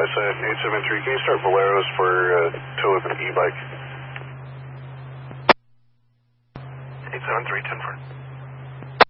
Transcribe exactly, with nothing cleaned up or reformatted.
side, eight seven three. Can you start Valeros for uh, tow of an e-bike? eight seven three, ten four.